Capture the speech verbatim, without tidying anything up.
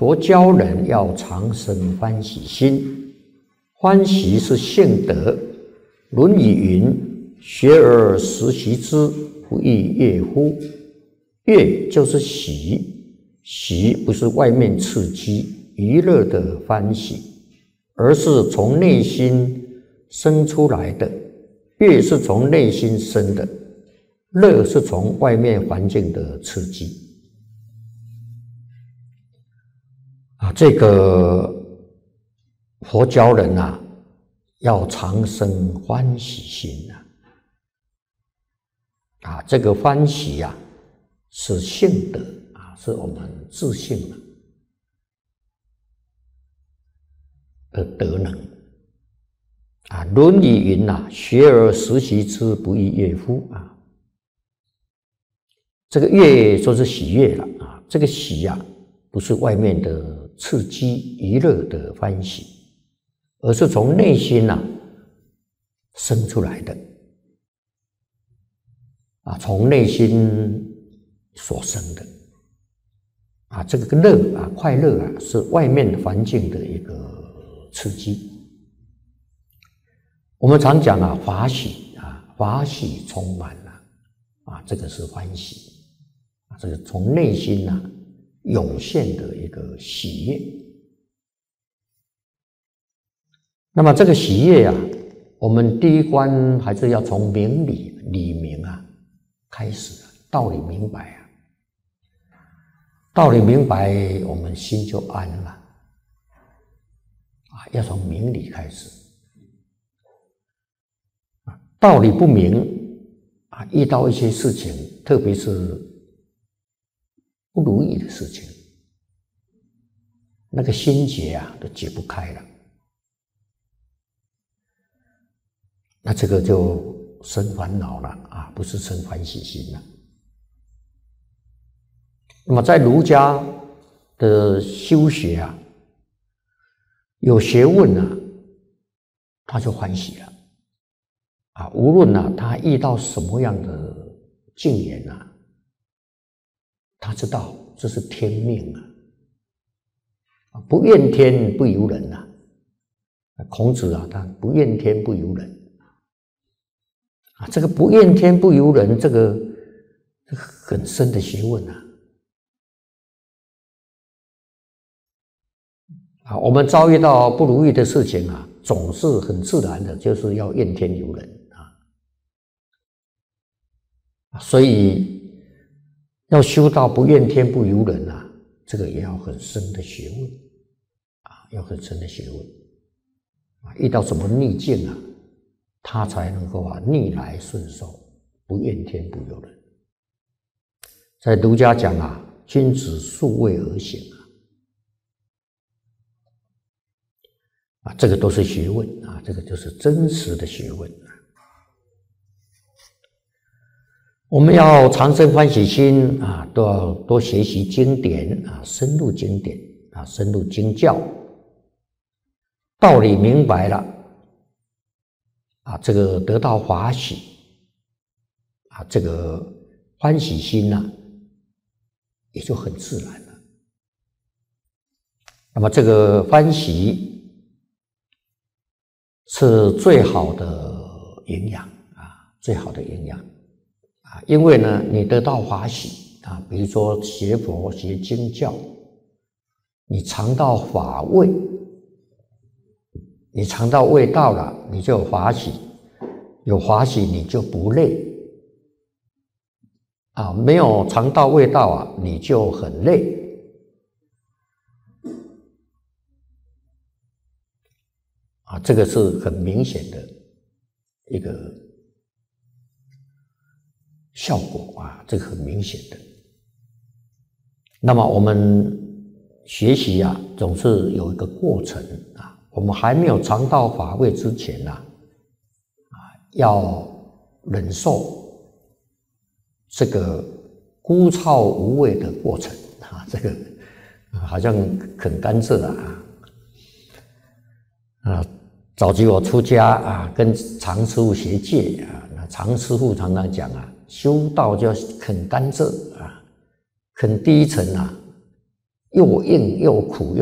佛教人要常生欢喜心，欢喜是性德。《论语》云：“学而时习之，不亦说乎？”悦就是喜，喜不是外面刺激娱乐的欢喜，而是从内心生出来的。悦是从内心生的，乐是从外面环境的刺激。啊，这个佛教人啊，要常生欢喜心啊！啊，这个欢喜呀、啊，是性德啊，是我们自信的德能啊。《论语》云呐、啊：“学而时习之，不亦说乎？”啊，这个悦就是喜悦了啊。这个喜呀、啊，不是外面的刺激娱乐的欢喜，而是从内心呐、啊、生出来的啊，从内心所生的啊，这个乐啊，快乐啊，是外面环境的一个刺激。我们常讲啊，法喜啊，法喜充满了啊，这个是欢喜啊，这个从内心呐、啊、涌现的一个喜悦。那么这个喜悦啊，我们第一关还是要从明理理明啊开始，道理明白啊，道理明白，我们心就安了啊。要从明理开始啊，道理不明啊，遇到一些事情，特别是不如意的事情，那个心结啊都解不开了，那这个就生烦恼了啊，不是生欢喜心了。那么在儒家的修学啊，有学问啊，他就欢喜了啊。无论啊他遇到什么样的境缘啊，他知道这是天命啊，不怨天不尤人呐。孔子啊，他不怨天不尤人啊，这个不怨天不尤人，这个这个很深的学问啊。啊，我们遭遇到不如意的事情啊，总是很自然的，就是要怨天尤人啊。所以要修到不怨天不尤人啊，这个也要很深的学问啊，要很深的学问啊。遇到什么逆境啊，他才能够啊逆来顺受，不怨天不尤人。在儒家讲啊，君子数位而行啊。啊，这个都是学问啊，这个就是真实的学问啊。我们要常生欢喜心啊，都要多学习经典啊，深入经典啊，深入经教，道理明白了啊，这个得到法喜啊，这个欢喜心呐、啊，也就很自然了。那么这个欢喜是最好的营养啊，最好的营养啊，因为呢，你得到法喜啊，比如说学佛学经教，你尝到法味，你尝到味道了，你就有法喜，有法喜你就不累啊，没有尝到味道啊，你就很累。啊，这个是很明显的一个效果啊，这个很明显的。那么我们学习啊，总是有一个过程啊，我们还没有尝到法味之前啊，啊，要忍受这个枯燥无味的过程啊，这个好像啃甘蔗啊，啊。早期我出家啊，跟常师父学戒啊，那常师父常常讲啊，修道就要啃甘蔗啊，啃第一层啊， 又硬又苦又